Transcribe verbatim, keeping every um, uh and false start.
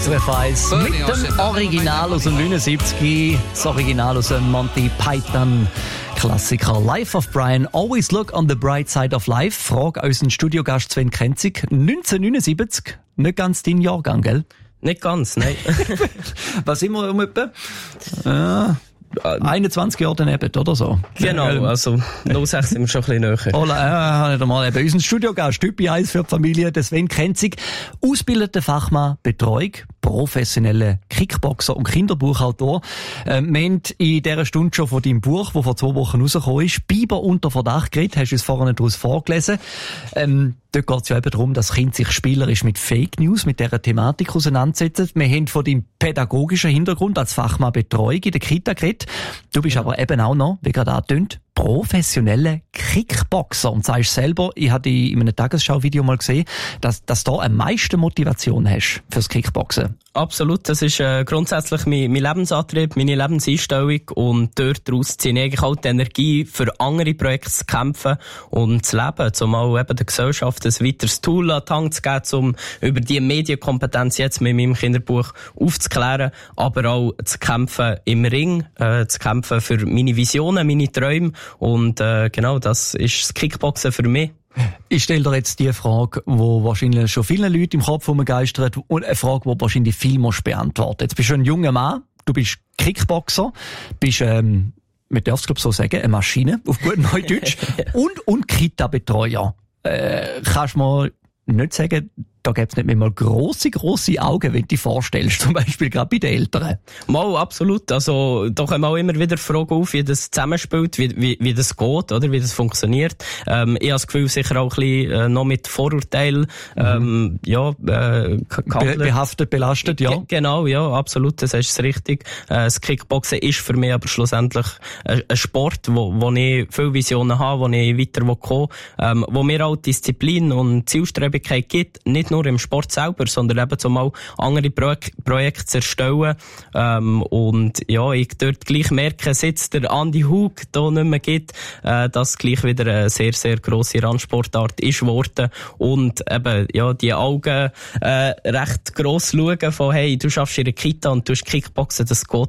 S R F eins mit dem Original aus dem neunundsiebzig, das Original aus dem Monty Python Klassiker Life of Brian. Always look on the bright side of life. Frage an unseren Studiogast Sven Krenzig. neunzehnhundertneunundsiebzig, nicht ganz dein Jahrgang, gell? Nicht ganz, nein. Was sind wir um etwa? Ja, einundzwanzig Jahre daneben, oder so? Genau, also null sechs sind wir schon ein bisschen näher. Hola, äh, mal eben unseren Studiogast, Typ eins für die Familie, der Sven Krenzig, ausgebildeter Fachmann Betreuung, professioneller Kickboxer und Kinderbuchautor. Ähm, wir haben in dieser Stunde schon von deinem Buch, das vor zwei Wochen rausgekommen ist, Biber unter Verdacht geredet, hast du uns vorhin daraus vorgelesen. Ähm, Dort geht es ja eben darum, dass Kinder sich spielerisch mit Fake News, mit dieser Thematik auseinandersetzen. Wir haben von deinem pädagogischen Hintergrund als Fachmann Betreuung in der Kita geredet. Du bist aber eben auch noch, wie gerade angetönt, professionelle Kickboxer. Und sagst selber, ich habe in einem Tagesschau-Video mal gesehen, dass, dass du am meisten Motivation hast fürs Kickboxen. Absolut, das ist äh, grundsätzlich mein, mein Lebensantrieb, meine Lebenseinstellung und dort daraus ziehe ich eigentlich auch die Energie für andere Projekte zu kämpfen und zu leben, um auch eben der Gesellschaft ein weiteres Tool an die Hand zu geben, um über die Medienkompetenz jetzt mit meinem Kinderbuch aufzuklären, aber auch zu kämpfen im Ring, äh, zu kämpfen für meine Visionen, meine Träume und äh, genau, das ist das Kickboxen für mich. Ich stelle dir jetzt die Frage, die wahrscheinlich schon vielen Leuten im Kopf umgeistert und eine Frage, die wahrscheinlich viel musst beantworten. Jetzt bist du ein junger Mann, du bist Kickboxer, bist, ähm, man darf es glaube so sagen, eine Maschine, auf gut Neudeutsch, und, und Kita-Betreuer. Äh, kannst du mir nicht sagen, da gäbe es nicht mehr mal grosse, grosse Augen, wenn du dich vorstellst, zum Beispiel gerade bei den Eltern. Mal, absolut. Also, da kommen auch immer wieder Fragen auf, wie das zusammenspielt, wie, wie, wie das geht, oder, wie das funktioniert. Ähm, ich habe das Gefühl, sicher auch ein bisschen, äh, noch mit Vorurteilen, ähm, ja, äh, Be- behaftet, belastet, ja. G- genau, ja, absolut, das ist richtig. Äh, das Kickboxen ist für mich aber schlussendlich ein, ein Sport, wo, wo ich viele Visionen habe, wo ich weiter kommen will, ähm, wo mir auch Disziplin und Zielstrebigkeit gibt, nicht nur im Sport selber, sondern eben zum auch andere Pro- Projekte zu erstellen. Ähm, und ja, ich dort gleich merke, seit der Andi Hug da nicht mehr gibt, äh, dass gleich wieder eine sehr, sehr grosse Randsportart ist geworden. Und eben, ja, die Augen äh, recht gross schauen von, hey, du schaffst in der Kita und du hast Kickboxen, das geht